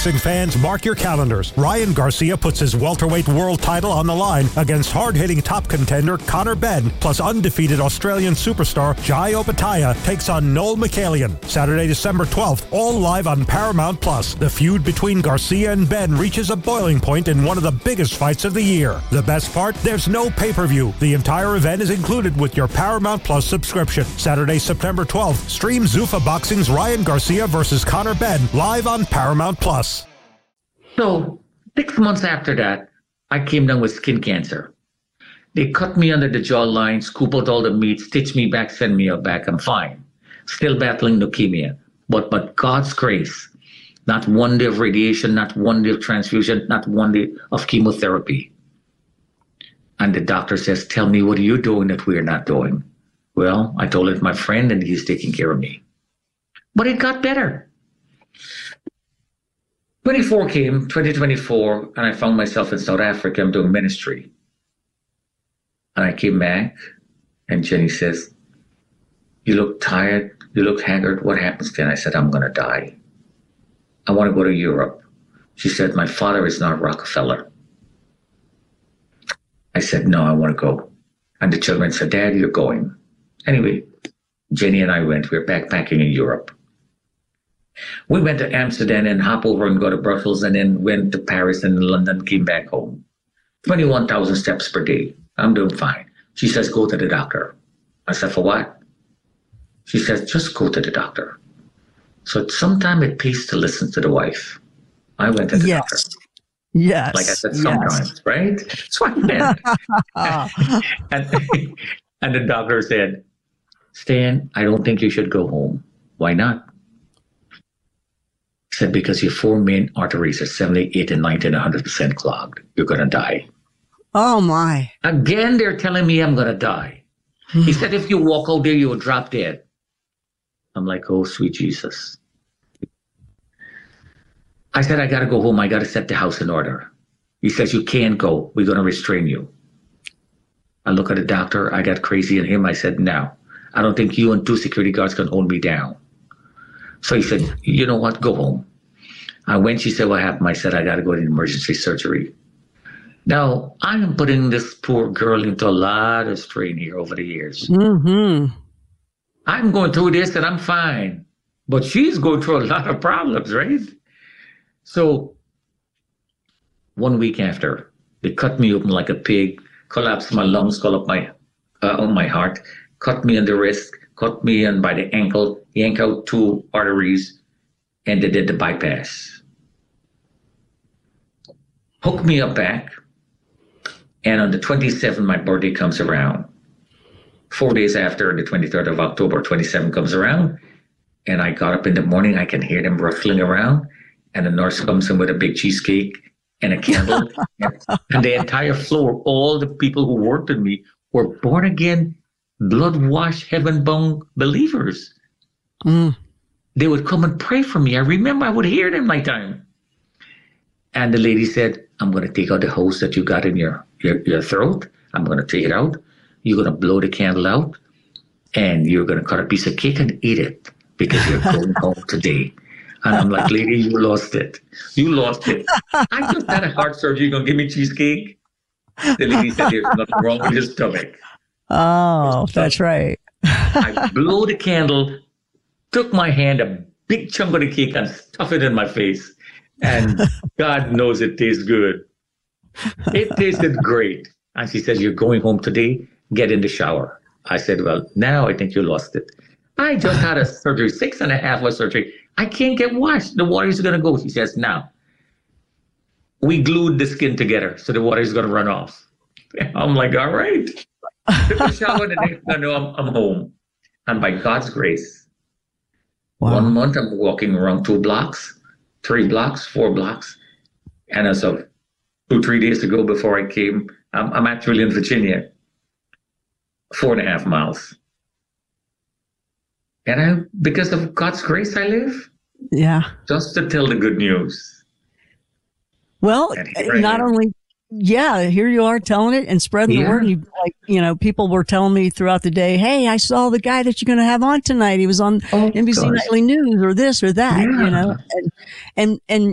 Boxing fans, mark your calendars. Ryan Garcia puts his welterweight world title on the line against hard-hitting top contender Conor Benn, plus undefeated Australian superstar Jai Opetaia takes on Noel Mikhailian. Saturday, December 12th, all live on Paramount+. The feud between Garcia and Benn reaches a boiling point in one of the biggest fights of the year. The best part? There's no pay-per-view. The entire event is included with your Paramount+ subscription. Saturday, September 12th, stream Zuffa Boxing's Ryan Garcia versus Conor Benn live on Paramount+. So 6 months after that, I came down with skin cancer. They cut me under the jawline, scoop out all the meat, stitch me back, send me back. I'm fine. Still battling leukemia. But God's grace, not one day of radiation, not one day of transfusion, not one day of chemotherapy. And the doctor says, tell me, what are you doing that we're not doing? Well, I told it to my friend, and he's taking care of me. But it got better. 2024, and I found myself in South Africa. I'm doing ministry. And I came back, and Jenny says, you look tired, you look haggard. What happens then? I said, I'm going to die. I want to go to Europe. She said, my father is not Rockefeller. I said, no, I want to go. And the children said, Dad, you're going. Anyway, Jenny and I went. We were backpacking in Europe. We went to Amsterdam and hop over and go to Brussels, and then went to Paris and London, came back home. 21,000 steps per day. I'm doing fine. She says, go to the doctor. I said, for what? She says, just go to the doctor. So sometimes it pays to listen to the wife. I went to the doctor. Yes. Like I said, sometimes, right? So I went. and the doctor said, Stan, I don't think you should go home. Why not? He said, because your four main arteries are 70, 80, 90, and 100% clogged. You're going to die. Oh, my. Again, they're telling me I'm going to die. He said, if you walk out there, you will drop dead. I'm like, oh, sweet Jesus. I said, I got to go home. I got to set the house in order. He says, you can't go. We're going to restrain you. I look at the doctor. I got crazy in him. I said, no, I don't think you and 2 security guards can hold me down. So he said, you know what? Go home. I went. She said, what happened? I said, I got to go to emergency surgery. Now, I am putting this poor girl into a lot of strain here over the years. Mm-hmm. I'm going through this and I'm fine. But she's going through a lot of problems, right? So 1 week after, they cut me open like a pig, collapsed my lungs, cut up on my heart, cut me on the wrist, cut me in by the ankle, yanked out 2 arteries, and they did the bypass. Hooked me up back, and on the 27th, my birthday comes around. 4 days after, the 23rd of October, 27 comes around, and I got up in the morning, I can hear them rustling around, and the nurse comes in with a big cheesecake and a candle, and the entire floor, all the people who worked with me were born again, blood-washed, heaven-bound believers. Mm. They would come and pray for me. I remember I would hear them nighttime. And the lady said, I'm going to take out the hose that you got in your throat. I'm going to take it out. You're going to blow the candle out, and you're going to cut a piece of cake and eat it because you're going home today. And I'm like, lady, you lost it. You lost it. I just had a heart surgery. You're going to give me cheesecake? The lady said, there's nothing wrong with your stomach. Oh, that's right. I blew the candle, took my hand, a big chunk of the cake, and stuffed it in my face. And God knows it tastes good. It tasted great. And she says, you're going home today? Get in the shower. I said, well, now I think you lost it. I just had a surgery, 6.5 hours surgery. I can't get washed. The water is going to go. She says, now, we glued the skin together, so the water is going to run off. I'm like, all right. Took a shower, the next thing I know, I'm home. And by God's grace, 1 month, I'm walking around 2 blocks, 3 blocks, 4 blocks. And as of 2-3 days ago before I came, I'm actually in Virginia, 4.5 miles. And because of God's grace, I live. Yeah. Just to tell the good news. Well, not only, here you are telling it and spreading the word. People were telling me throughout the day, hey, I saw the guy that you're going to have on tonight. He was on NBC Nightly News or this or that, and